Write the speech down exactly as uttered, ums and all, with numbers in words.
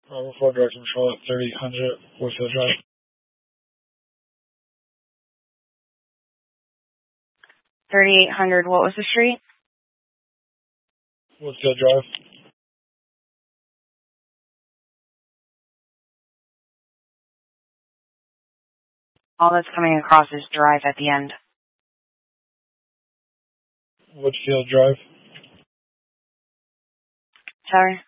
Bravo four, direct control at thirty hundred Woodfield Drive. thirty-eight hundred, what was the street? Woodfield Drive. All that's coming across is drive at the end. Woodfield Drive. Sorry?